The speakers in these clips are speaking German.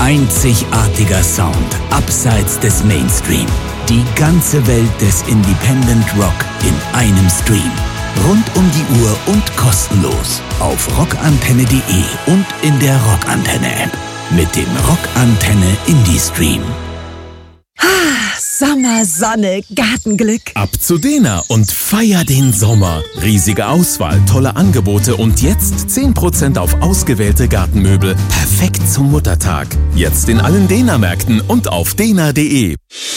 Einzigartiger Sound, abseits des Mainstream. Die ganze Welt des Independent Rock in einem Stream. Rund um die Uhr und kostenlos auf rockantenne.de und in der Rockantenne-App. Mit dem Rockantenne Indie-Stream. Sommer, Sonne, Gartenglück. Ab zu Dena und feier den Sommer. Riesige Auswahl, tolle Angebote und jetzt 10% auf ausgewählte Gartenmöbel. Perfekt zum Muttertag. Jetzt in allen Dena-Märkten und auf dena.de.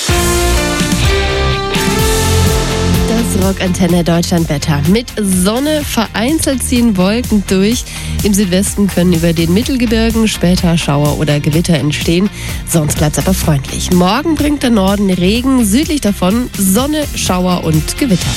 Das Rockantenne Deutschlandwetter. Mit Sonne, vereinzelt ziehen Wolken durch. Im Südwesten können über den Mittelgebirgen später Schauer oder Gewitter entstehen. Sonst bleibt es aber freundlich. Morgen bringt der Norden Regen, südlich davon Sonne, Schauer und Gewitter.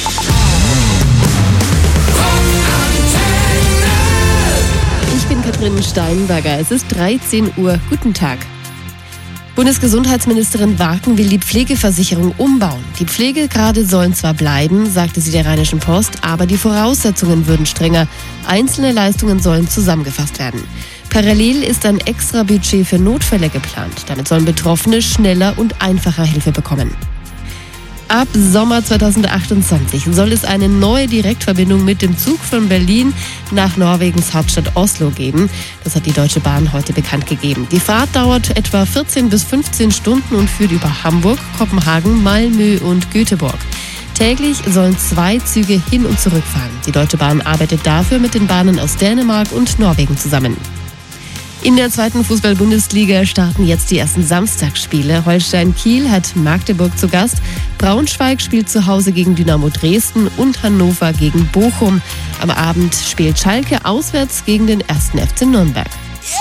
Ich bin Katrin Steinberger. Es ist 13 Uhr. Guten Tag. Bundesgesundheitsministerin Warken will die Pflegeversicherung umbauen. Die Pflegegrade sollen zwar bleiben, sagte sie der Rheinischen Post, aber die Voraussetzungen würden strenger. Einzelne Leistungen sollen zusammengefasst werden. Parallel ist ein Extrabudget für Notfälle geplant. Damit sollen Betroffene schneller und einfacher Hilfe bekommen. Ab Sommer 2028 soll es eine neue Direktverbindung mit dem Zug von Berlin nach Norwegens Hauptstadt Oslo geben. Das hat die Deutsche Bahn heute bekannt gegeben. Die Fahrt dauert etwa 14 bis 15 Stunden und führt über Hamburg, Kopenhagen, Malmö und Göteborg. Täglich sollen 2 Züge hin und zurück fahren. Die Deutsche Bahn arbeitet dafür mit den Bahnen aus Dänemark und Norwegen zusammen. In der 2. Fußball-Bundesliga starten jetzt die ersten Samstagsspiele. Holstein Kiel hat Magdeburg zu Gast, Braunschweig spielt zu Hause gegen Dynamo Dresden und Hannover gegen Bochum. Am Abend spielt Schalke auswärts gegen den 1. FC Nürnberg.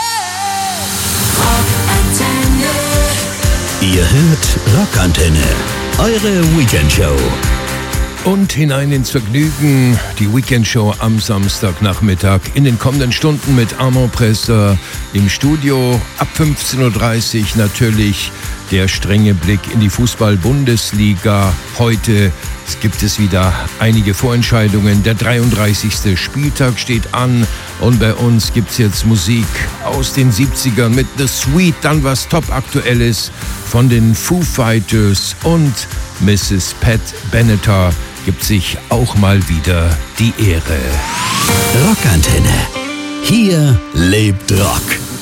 Ihr hört Rockantenne, eure Weekendshow. Und hinein ins Vergnügen, die Weekendshow am Samstagnachmittag. In den kommenden Stunden mit Armand Presser im Studio. Ab 15.30 Uhr natürlich der strenge Blick in die Fußball-Bundesliga. Heute gibt es wieder einige Vorentscheidungen. Der 33. Spieltag steht an. Und bei uns gibt es jetzt Musik aus den 70ern mit The Sweet. Dann was top aktuelles von den Foo Fighters und Mrs. Pat Benatar gibt sich auch mal wieder die Ehre. Rockantenne. Hier lebt Rock.